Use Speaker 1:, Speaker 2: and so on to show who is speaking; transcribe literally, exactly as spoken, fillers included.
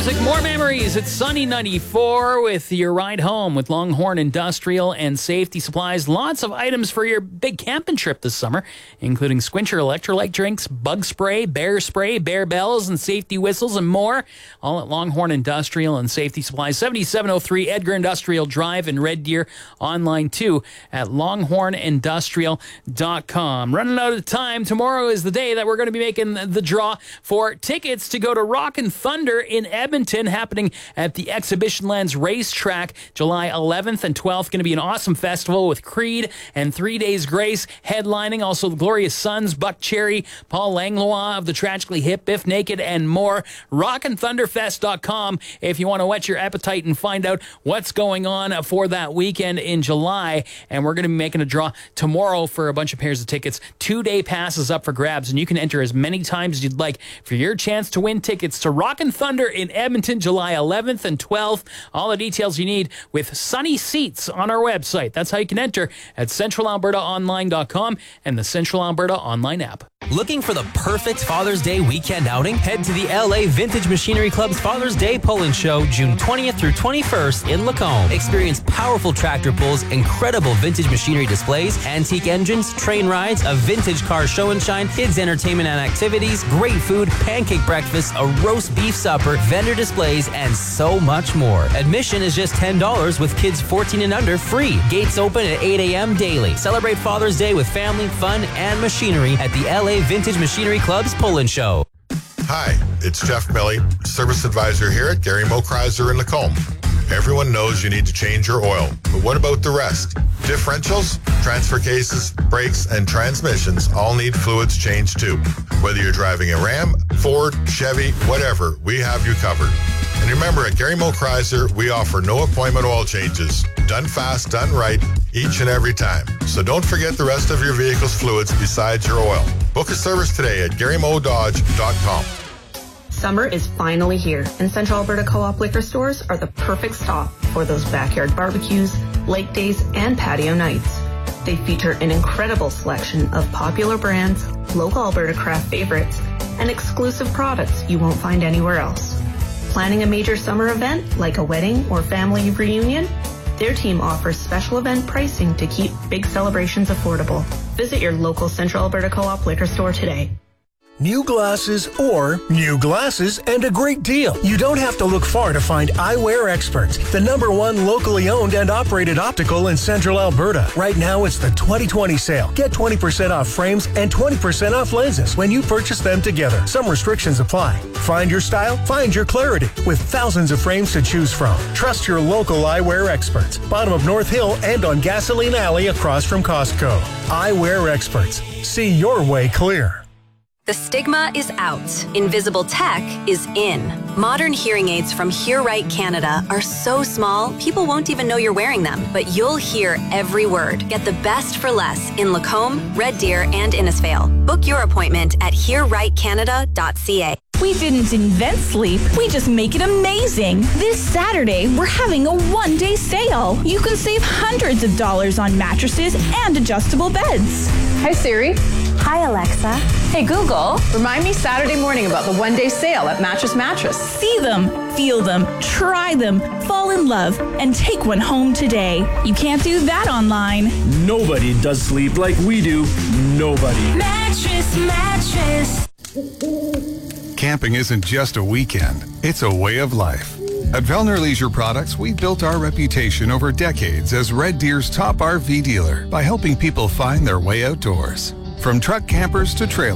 Speaker 1: music, more memories. It's Sunny ninety-four with your ride home with Longhorn Industrial and Safety Supplies. Lots of items for your big camping trip this summer, including Squincher electrolyte drinks, bug spray, bear spray, bear bells, and safety whistles, and more. All at Longhorn Industrial and Safety Supplies, seventy-seven oh three Edgar Industrial Drive in Red Deer. Online too at longhorn industrial dot com. Running out of time. Tomorrow is the day that we're going to be making the draw for tickets to go to Rockin' Thunder in Edmonton, happening at the Exhibition Lands Racetrack, July eleventh and twelfth. Going to be an awesome festival with Creed and Three Days Grace headlining. Also, the Glorious Sons, Buck Cherry, Paul Langlois of the Tragically Hip, Biff Naked, and more. rockin thunder fest dot com if you want to whet your appetite and find out what's going on for that weekend in July. And we're going to be making a draw tomorrow for a bunch of pairs of tickets. Two-day passes up for grabs, and you can enter as many times as you'd like for your chance to win tickets to Rockin' Thunder in Edmonton, July eleventh and twelfth. All the details you need with Sunny Seats on our website. That's how you can enter at central alberta online dot com and the Central Alberta online app.
Speaker 2: Looking for the perfect Father's Day weekend outing? Head to the L A Vintage Machinery Club's Father's Day Pull-In Show, June twentieth through twenty-first in Lacombe. Experience powerful tractor pulls, incredible vintage machinery displays, antique engines, train rides, a vintage car show and shine, kids entertainment and activities, great food, pancake breakfast, a roast beef supper, vendor displays, and so much more. Admission is just ten dollars with kids fourteen and under free. Gates open at eight a.m. daily. Celebrate Father's Day with family, fun, and machinery at the L A Vintage Machinery Club's Pull-In Show.
Speaker 3: Hi, it's Jeff Milley, Service Advisor here at Gary Mo Chrysler in Lacombe. Everyone knows you need to change your oil, but what about the rest? Differentials, transfer cases, brakes, and transmissions all need fluids changed too. Whether you're driving a Ram, Ford, Chevy, whatever, we have you covered. And remember, at Gary Mo Chrysler, we offer no appointment oil changes. Done fast, done right, each and every time. So don't forget the rest of your vehicle's fluids besides your oil. Book a service today at gary mo dodge dot com.
Speaker 4: Summer is finally here, and Central Alberta Co-op liquor stores are the perfect stop for those backyard barbecues, lake days, and patio nights. They feature an incredible selection of popular brands, local Alberta craft favorites, and exclusive products you won't find anywhere else. Planning a major summer event like a wedding or family reunion? Their team offers special event pricing to keep big celebrations affordable. Visit your local Central Alberta Co-op liquor store today.
Speaker 5: New glasses or new glasses and a great deal. You don't have to look far to find Eyewear Experts, the number one locally owned and operated optical in Central Alberta. Right now it's the twenty twenty sale. Get twenty percent off frames and twenty percent off lenses when you purchase them together. Some restrictions apply. Find your style, find your clarity with thousands of frames to choose from. Trust your local Eyewear Experts. Bottom of North Hill and on Gasoline Alley across from Costco. Eyewear Experts. See your way clear.
Speaker 6: The stigma is out. Invisible tech is in. Modern hearing aids from Hear Right Canada are so small, people won't even know you're wearing them, but you'll hear every word. Get the best for less in Lacombe, Red Deer, and Innisfail. Book your appointment at hear right canada dot c a.
Speaker 7: We didn't invent sleep, we just make it amazing. This Saturday, we're having a one-day sale. You can save hundreds of dollars on mattresses and adjustable beds.
Speaker 8: Hi, Siri.
Speaker 7: Hi, Alexa.
Speaker 8: Hey, Google. Remind me Saturday morning about the one-day sale at Mattress Mattress.
Speaker 7: See them, feel them, try them, fall in love, and take one home today. You can't do that online.
Speaker 9: Nobody does sleep like we do. Nobody.
Speaker 7: Mattress Mattress.
Speaker 10: Camping isn't just a weekend, it's a way of life. At Vellner Leisure Products, we built our reputation over decades as Red Deer's top R V dealer by helping people find their way outdoors. From truck campers to trailers.